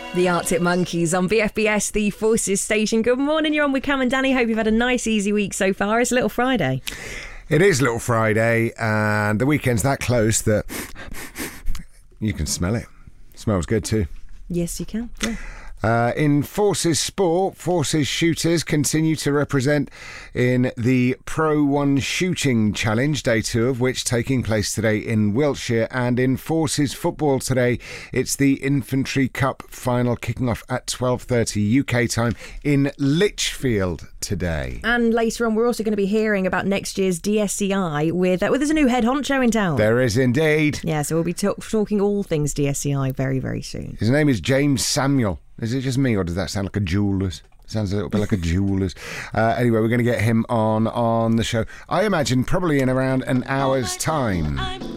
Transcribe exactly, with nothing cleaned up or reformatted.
The Arctic Monkeys on B F B S, the Forces station. Good morning, you're on with Cam and Danny. Hope you've had a nice, easy week so far. It's Little Friday. It is Little Friday, and the weekend's that close that you can smell it. Smells good too. Yes, you can. Yeah. Uh, in Forces Sport, Forces shooters continue to represent in the Pro one Shooting Challenge, day two of which taking place today in Wiltshire. And in Forces Football today, it's the Infantry Cup final kicking off at twelve thirty U K time in Lichfield today. And later on, we're also going to be hearing about next year's D S C I with, uh, well, there's a new head honcho in town. There is indeed. Yeah, so we'll be talk- talking all things D S C I very, very soon. His name is James Samuel. Is it just me, or does that sound like a jeweller's? Sounds a little bit like a jeweller's. Uh, anyway, we're going to get him on on the show. I imagine probably in around an hour's time.